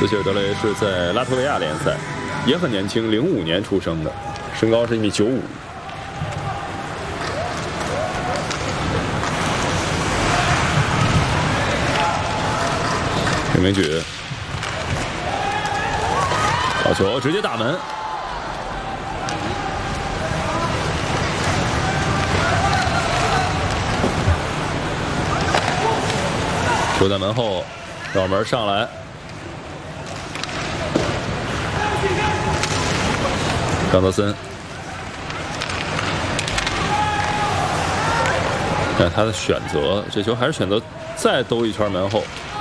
斯切尔德雷是在拉脱维亚联赛，也很年轻，05年出生的，身高是1.95米。陈明举，好球，直接打门。球在门后，绕门上来。 冈德森，看他的选择，这球还是选择再兜一圈门后。